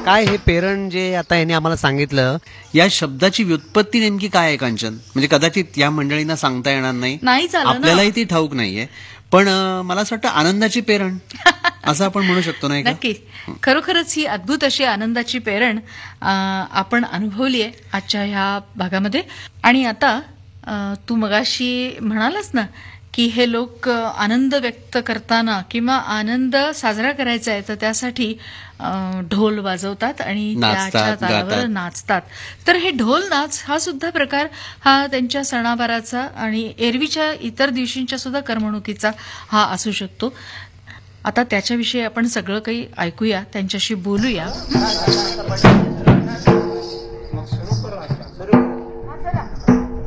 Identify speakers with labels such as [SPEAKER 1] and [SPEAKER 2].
[SPEAKER 1] काय हे पेरण जे आता याने आम्हाला सांगितलं, या शब्दाची व्युत्पत्ती नेमकी काय आहे कांचन? म्हणजे कदाचित या मंडळींना सांगता येणार नाही,
[SPEAKER 2] नाही झालं ना.
[SPEAKER 1] आपल्यालाही ती ठाऊक नाहीये, पण मला असं वाटतं आनंदाची पेरण असं आपण म्हणू शकतो नाही का?
[SPEAKER 2] नक्की. खरोखरच ही अद्भुत अशी आनंदाची पेरण आपण अनुभवली आहे आजच्या ह्या भागामध्ये. आणि आता तू मगाशी म्हणालास ना की हे लोक आनंद व्यक्त करताना किंवा आनंद साजरा करायचा आहे तर त्यासाठी ढोल वाजवतात आणि त्याच्या तालावर नाचतात. तर हे ढोल नाच हा सुद्धा प्रकार हा त्यांच्या सणावाराचा आणि एरवीच्या इतर दिवशींच्या सुद्धा करमणुकीचा हा असू शकतो. आता त्याच्याविषयी आपण सगळं काही ऐकूया, त्यांच्याशी बोलूया.